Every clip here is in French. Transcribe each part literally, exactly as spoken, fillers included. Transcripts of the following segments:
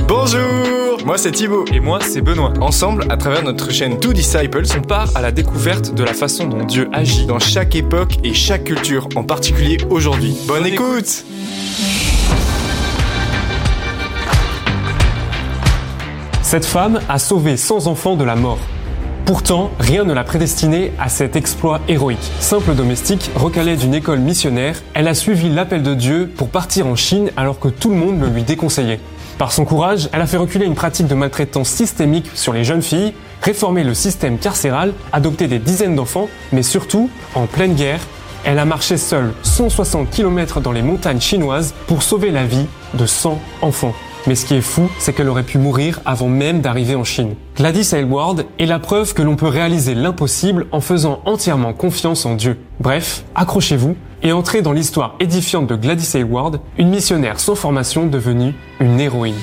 Bonjour, moi c'est Thibaut. Et moi c'est Benoît. Ensemble, à travers notre chaîne Two Disciples, on part à la découverte de la façon dont Dieu agit dans chaque époque et chaque culture, en particulier aujourd'hui. Bonne, Bonne écoute, écoute. Cette femme a sauvé cent enfants de la mort. Pourtant, rien ne l'a prédestinée à cet exploit héroïque. Simple domestique, recalée d'une école missionnaire, elle a suivi l'appel de Dieu pour partir en Chine alors que tout le monde le lui déconseillait. Par son courage, elle a fait reculer une pratique de maltraitance systémique sur les jeunes filles, réformé le système carcéral, adopté des dizaines d'enfants, mais surtout, en pleine guerre, elle a marché seule cent soixante kilomètres dans les montagnes chinoises pour sauver la vie de cent enfants. Mais ce qui est fou, c'est qu'elle aurait pu mourir avant même d'arriver en Chine. Gladys Aylward est la preuve que l'on peut réaliser l'impossible en faisant entièrement confiance en Dieu. Bref, accrochez-vous et entrez dans l'histoire édifiante de Gladys Aylward, une missionnaire sans formation devenue une héroïne.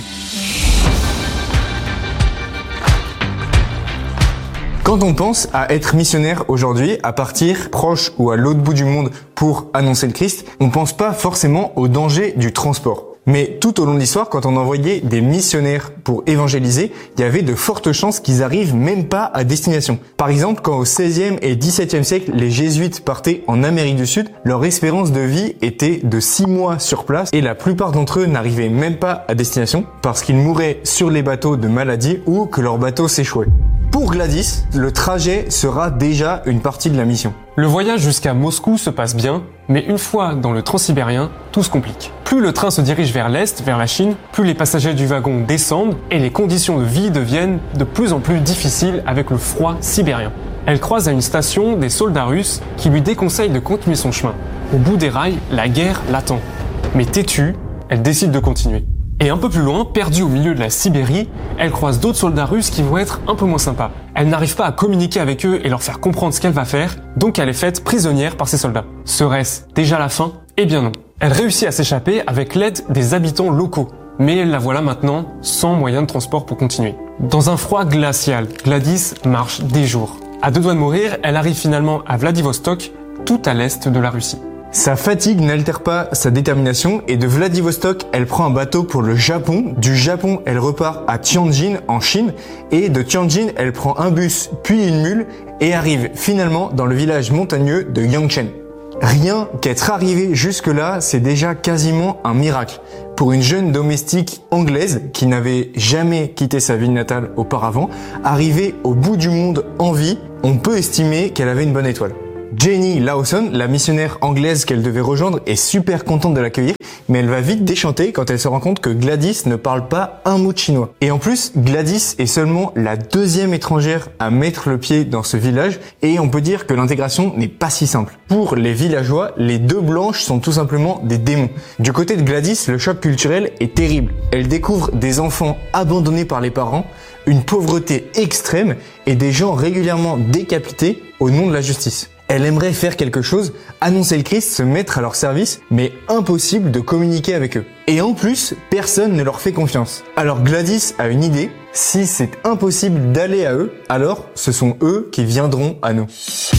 Quand on pense à être missionnaire aujourd'hui, à partir proche ou à l'autre bout du monde pour annoncer le Christ, on pense pas forcément au danger du transport. Mais tout au long de l'histoire, quand on envoyait des missionnaires pour évangéliser, il y avait de fortes chances qu'ils arrivent même pas à destination. Par exemple, quand au seizième et dix-septième siècle, les jésuites partaient en Amérique du Sud, leur espérance de vie était de six mois sur place et la plupart d'entre eux n'arrivaient même pas à destination parce qu'ils mouraient sur les bateaux de maladie ou que leur bateau s'échouait. Pour Gladys, le trajet sera déjà une partie de la mission. Le voyage jusqu'à Moscou se passe bien, mais une fois dans le transsibérien, tout se complique. Plus le train se dirige vers l'est, vers la Chine, plus les passagers du wagon descendent et les conditions de vie deviennent de plus en plus difficiles avec le froid sibérien. Elle croise à une station des soldats russes qui lui déconseillent de continuer son chemin. Au bout des rails, la guerre l'attend. Mais têtue, elle décide de continuer. Et un peu plus loin, perdue au milieu de la Sibérie, elle croise d'autres soldats russes qui vont être un peu moins sympas. Elle n'arrive pas à communiquer avec eux et leur faire comprendre ce qu'elle va faire, donc elle est faite prisonnière par ces soldats. Serait-ce déjà la fin ? Eh bien non. Elle réussit à s'échapper avec l'aide des habitants locaux. Mais la voilà maintenant sans moyen de transport pour continuer. Dans un froid glacial, Gladys marche des jours. À deux doigts de mourir, elle arrive finalement à Vladivostok, tout à l'est de la Russie. Sa fatigue n'altère pas sa détermination et de Vladivostok, elle prend un bateau pour le Japon. Du Japon, elle repart à Tianjin en Chine et de Tianjin, elle prend un bus puis une mule et arrive finalement dans le village montagneux de Yangchen. Rien qu'être arrivé jusque-là, c'est déjà quasiment un miracle. Pour une jeune domestique anglaise qui n'avait jamais quitté sa ville natale auparavant, arriver au bout du monde en vie, on peut estimer qu'elle avait une bonne étoile. Jenny Lawson, la missionnaire anglaise qu'elle devait rejoindre, est super contente de l'accueillir, mais elle va vite déchanter quand elle se rend compte que Gladys ne parle pas un mot de chinois. Et en plus, Gladys est seulement la deuxième étrangère à mettre le pied dans ce village, et on peut dire que l'intégration n'est pas si simple. Pour les villageois, les deux blanches sont tout simplement des démons. Du côté de Gladys, le choc culturel est terrible. Elle découvre des enfants abandonnés par les parents, une pauvreté extrême et des gens régulièrement décapités au nom de la justice. Elle aimerait faire quelque chose, annoncer le Christ, se mettre à leur service, mais impossible de communiquer avec eux. Et en plus, personne ne leur fait confiance. Alors Gladys a une idée, si c'est impossible d'aller à eux, alors ce sont eux qui viendront à nous.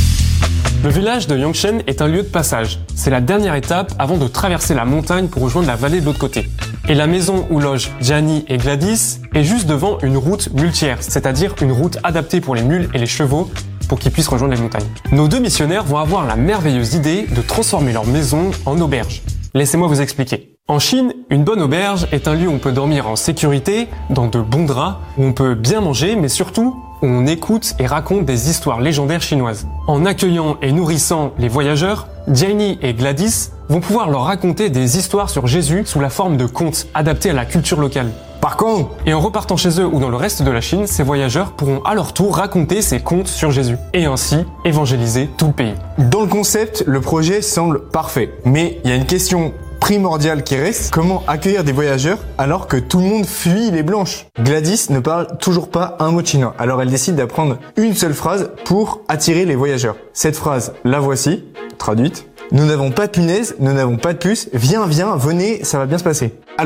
Le village de Yangchen est un lieu de passage. C'est la dernière étape avant de traverser la montagne pour rejoindre la vallée de l'autre côté. Et la maison où logent Gianni et Gladys est juste devant une route muletière, c'est-à-dire une route adaptée pour les mules et les chevaux, pour qu'ils puissent rejoindre les montagnes. Nos deux missionnaires vont avoir la merveilleuse idée de transformer leur maison en auberge. Laissez-moi vous expliquer. En Chine, une bonne auberge est un lieu où on peut dormir en sécurité, dans de bons draps, où on peut bien manger, mais surtout où on écoute et raconte des histoires légendaires chinoises. En accueillant et nourrissant les voyageurs, Jenny et Gladys vont pouvoir leur raconter des histoires sur Jésus sous la forme de contes adaptés à la culture locale. Par contre, et en repartant chez eux ou dans le reste de la Chine, ces voyageurs pourront à leur tour raconter ces contes sur Jésus et ainsi évangéliser tout le pays. Dans le concept, le projet semble parfait. Mais il y a une question primordiale qui reste, comment accueillir des voyageurs alors que tout le monde fuit les blanches? Gladys ne parle toujours pas un mot de chinois, alors elle décide d'apprendre une seule phrase pour attirer les voyageurs. Cette phrase, la voici, traduite. Nous n'avons pas de punaise, nous n'avons pas de puce, viens, viens, venez, ça va bien se passer. Alors,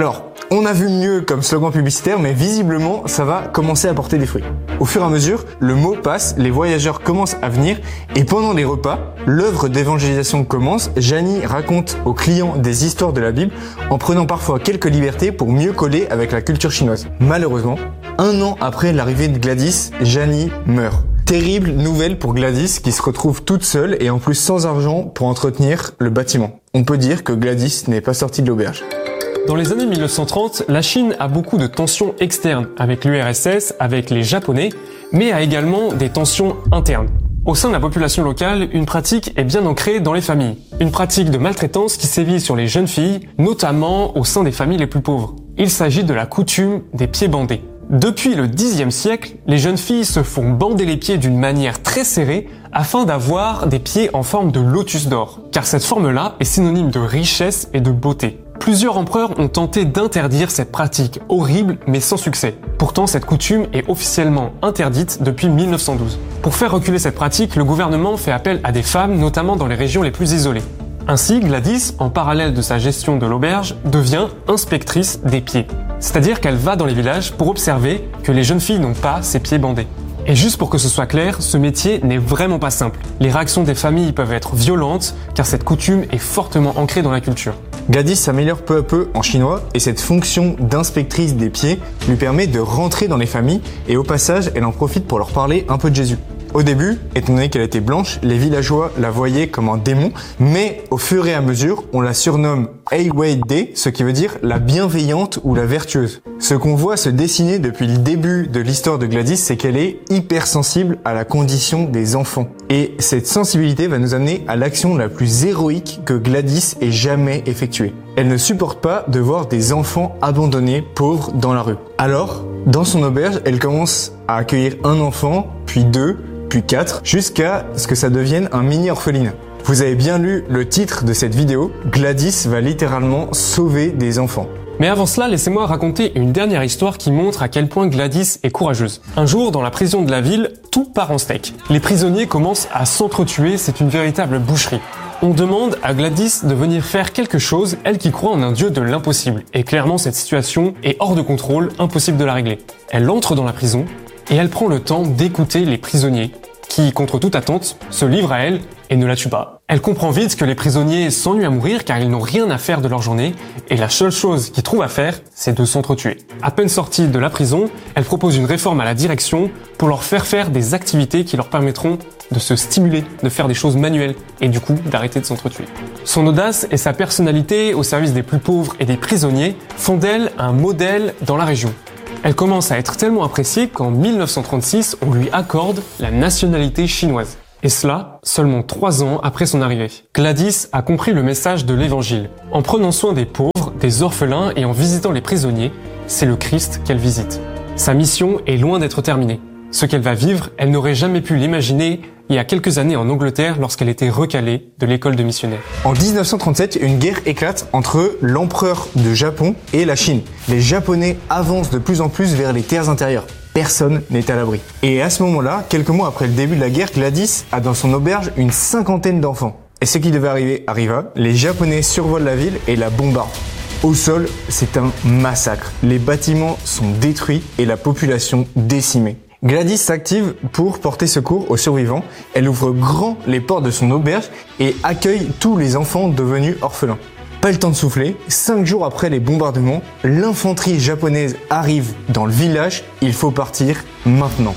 On a vu mieux comme slogan publicitaire, mais visiblement, ça va commencer à porter des fruits. Au fur et à mesure, le mot passe, les voyageurs commencent à venir, et pendant les repas, l'œuvre d'évangélisation commence. Janie raconte aux clients des histoires de la Bible, en prenant parfois quelques libertés pour mieux coller avec la culture chinoise. Malheureusement, un an après l'arrivée de Gladys, Janie meurt. Terrible nouvelle pour Gladys qui se retrouve toute seule et en plus sans argent pour entretenir le bâtiment. On peut dire que Gladys n'est pas sortie de l'auberge. Dans les années mille neuf cent trente, la Chine a beaucoup de tensions externes avec l'U R S S, avec les Japonais, mais a également des tensions internes. Au sein de la population locale, une pratique est bien ancrée dans les familles. Une pratique de maltraitance qui sévit sur les jeunes filles, notamment au sein des familles les plus pauvres. Il s'agit de la coutume des pieds bandés. Depuis le dixième siècle, les jeunes filles se font bander les pieds d'une manière très serrée afin d'avoir des pieds en forme de lotus d'or, car cette forme-là est synonyme de richesse et de beauté. Plusieurs empereurs ont tenté d'interdire cette pratique horrible mais sans succès. Pourtant, cette coutume est officiellement interdite depuis mille neuf cent douze. Pour faire reculer cette pratique, le gouvernement fait appel à des femmes, notamment dans les régions les plus isolées. Ainsi, Gladys, en parallèle de sa gestion de l'auberge, devient inspectrice des pieds. C'est-à-dire qu'elle va dans les villages pour observer que les jeunes filles n'ont pas ces pieds bandés. Et juste pour que ce soit clair, ce métier n'est vraiment pas simple. Les réactions des familles peuvent être violentes, car cette coutume est fortement ancrée dans la culture. Gladys s'améliore peu à peu en chinois et cette fonction d'inspectrice des pieds lui permet de rentrer dans les familles et au passage, elle en profite pour leur parler un peu de Jésus. Au début, étant donné qu'elle était blanche, les villageois la voyaient comme un démon, mais au fur et à mesure, on la surnomme Ai Wei De, ce qui veut dire la bienveillante ou la vertueuse. Ce qu'on voit se dessiner depuis le début de l'histoire de Gladys, c'est qu'elle est hypersensible à la condition des enfants. Et cette sensibilité va nous amener à l'action la plus héroïque que Gladys ait jamais effectuée. Elle ne supporte pas de voir des enfants abandonnés, pauvres, dans la rue. Alors, dans son auberge, elle commence à accueillir un enfant, puis deux, puis quatre, jusqu'à ce que ça devienne un mini orphelinat. Vous avez bien lu le titre de cette vidéo, Gladys va littéralement sauver des enfants. Mais avant cela, laissez-moi raconter une dernière histoire qui montre à quel point Gladys est courageuse. Un jour, dans la prison de la ville, tout part en steak. Les prisonniers commencent à s'entretuer, c'est une véritable boucherie. On demande à Gladys de venir faire quelque chose, elle qui croit en un dieu de l'impossible. Et clairement, cette situation est hors de contrôle, impossible de la régler. Elle entre dans la prison et elle prend le temps d'écouter les prisonniers qui, contre toute attente, se livrent à elle et ne la tuent pas. Elle comprend vite que les prisonniers s'ennuient à mourir car ils n'ont rien à faire de leur journée et la seule chose qu'ils trouvent à faire, c'est de s'entretuer. À peine sortie de la prison, elle propose une réforme à la direction pour leur faire faire des activités qui leur permettront de se stimuler, de faire des choses manuelles et du coup d'arrêter de s'entretuer. Son audace et sa personnalité au service des plus pauvres et des prisonniers font d'elle un modèle dans la région. Elle commence à être tellement appréciée qu'en mille neuf cent trente-six, on lui accorde la nationalité chinoise. Et cela, seulement trois ans après son arrivée. Gladys a compris le message de l'évangile. En prenant soin des pauvres, des orphelins et en visitant les prisonniers, c'est le Christ qu'elle visite. Sa mission est loin d'être terminée. Ce qu'elle va vivre, elle n'aurait jamais pu l'imaginer il y a quelques années en Angleterre lorsqu'elle était recalée de l'école de missionnaires. En dix-neuf cent trente-sept, une guerre éclate entre l'empereur de Japon et la Chine. Les Japonais avancent de plus en plus vers les terres intérieures. Personne n'est à l'abri. Et à ce moment-là, quelques mois après le début de la guerre, Gladys a dans son auberge une cinquantaine d'enfants. Et ce qui devait arriver arriva. Les Japonais survolent la ville et la bombardent. Au sol, c'est un massacre. Les bâtiments sont détruits et la population décimée. Gladys s'active pour porter secours aux survivants. Elle ouvre grand les portes de son auberge et accueille tous les enfants devenus orphelins. Pas le temps de souffler, cinq jours après les bombardements, l'infanterie japonaise arrive dans le village, il faut partir maintenant.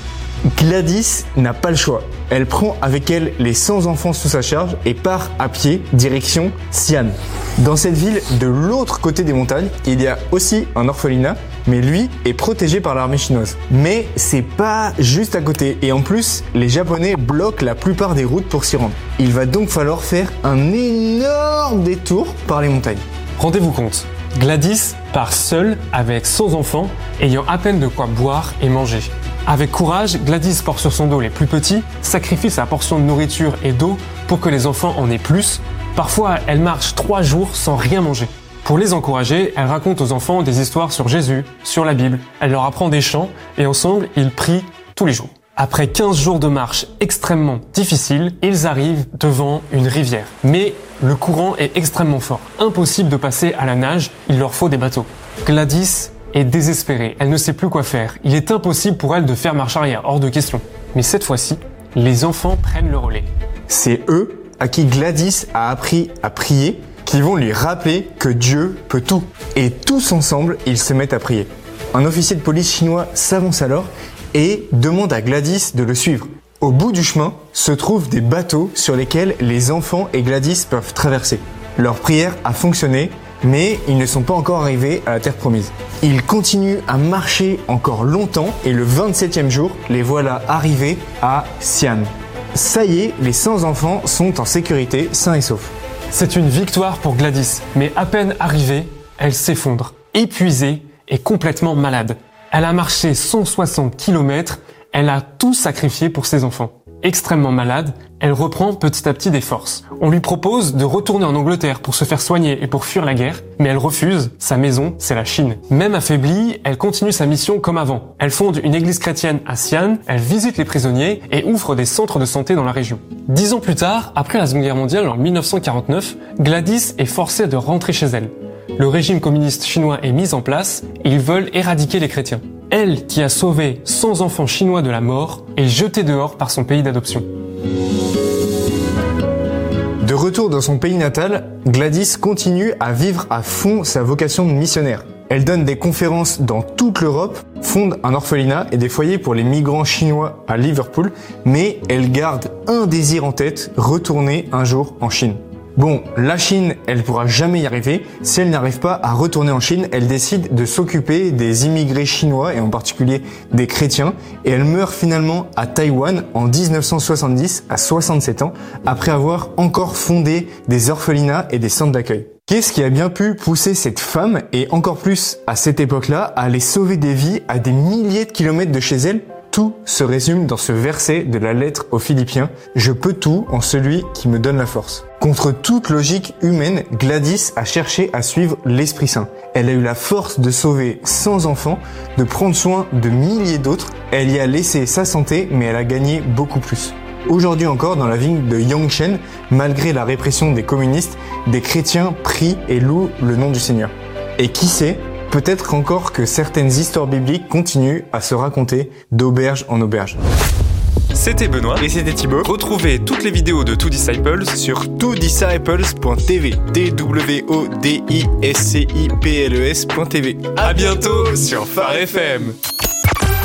Gladys n'a pas le choix. Elle prend avec elle les cent enfants sous sa charge et part à pied direction Xi'an. Dans cette ville, de l'autre côté des montagnes, il y a aussi un orphelinat, mais lui est protégé par l'armée chinoise. Mais c'est pas juste à côté et en plus, les Japonais bloquent la plupart des routes pour s'y rendre. Il va donc falloir faire un énorme détour par les montagnes. Rendez-vous compte, Gladys part seule avec cent enfants, ayant à peine de quoi boire et manger. Avec courage, Gladys porte sur son dos les plus petits, sacrifie sa portion de nourriture et d'eau pour que les enfants en aient plus. Parfois, elle marche trois jours sans rien manger. Pour les encourager, elle raconte aux enfants des histoires sur Jésus, sur la Bible. Elle leur apprend des chants et ensemble, ils prient tous les jours. Après quinze jours de marche extrêmement difficiles, ils arrivent devant une rivière. Mais le courant est extrêmement fort. Impossible de passer à la nage, il leur faut des bateaux. Gladys est désespérée, elle ne sait plus quoi faire. Il est impossible pour elle de faire marche arrière, hors de question. Mais cette fois-ci, les enfants prennent le relais. C'est eux à qui Gladys a appris à prier qui vont lui rappeler que Dieu peut tout. Et tous ensemble, ils se mettent à prier. Un officier de police chinois s'avance alors et demande à Gladys de le suivre. Au bout du chemin se trouvent des bateaux sur lesquels les enfants et Gladys peuvent traverser. Leur prière a fonctionné, mais ils ne sont pas encore arrivés à la terre promise. Ils continuent à marcher encore longtemps et le vingt-septième jour, les voilà arrivés à Xi'an. Ça y est, les cent enfants sont en sécurité, sains et saufs. C'est une victoire pour Gladys, mais à peine arrivée, elle s'effondre, épuisée et complètement malade. Elle a marché cent soixante kilomètres, elle a tout sacrifié pour ses enfants. Extrêmement malade, elle reprend petit à petit des forces. On lui propose de retourner en Angleterre pour se faire soigner et pour fuir la guerre, mais elle refuse, sa maison, c'est la Chine. Même affaiblie, elle continue sa mission comme avant. Elle fonde une église chrétienne à Xi'an, elle visite les prisonniers et ouvre des centres de santé dans la région. Dix ans plus tard, après la Seconde Guerre mondiale en mille neuf cent quarante-neuf, Gladys est forcée de rentrer chez elle. Le régime communiste chinois est mis en place et ils veulent éradiquer les chrétiens. Elle, qui a sauvé cent enfants chinois de la mort, est jetée dehors par son pays d'adoption. De retour dans son pays natal, Gladys continue à vivre à fond sa vocation de missionnaire. Elle donne des conférences dans toute l'Europe, fonde un orphelinat et des foyers pour les migrants chinois à Liverpool, mais elle garde un désir en tête, retourner un jour en Chine. Bon, la Chine, elle pourra jamais y arriver. Si elle n'arrive pas à retourner en Chine, elle décide de s'occuper des immigrés chinois et en particulier des chrétiens. Et elle meurt finalement à Taïwan en dix-neuf cent soixante-dix à soixante-sept ans après avoir encore fondé des orphelinats et des centres d'accueil. Qu'est-ce qui a bien pu pousser cette femme, et encore plus à cette époque-là, à aller sauver des vies à des milliers de kilomètres de chez elle? Tout se résume dans ce verset de la lettre aux Philippiens. Je peux tout en celui qui me donne la force. Contre toute logique humaine, Gladys a cherché à suivre l'Esprit Saint. Elle a eu la force de sauver cent enfants, de prendre soin de milliers d'autres. Elle y a laissé sa santé, mais elle a gagné beaucoup plus. Aujourd'hui encore, dans la ville de Yangshan, malgré la répression des communistes, des chrétiens prient et louent le nom du Seigneur. Et qui sait, peut-être encore que certaines histoires bibliques continuent à se raconter d'auberge en auberge. C'était Benoît Et c'était Thibaut. Retrouvez toutes les vidéos de Two Disciples Sur two disciples point t v. T W O D I S C I P L E S point T V. À bientôt sur Phare F M.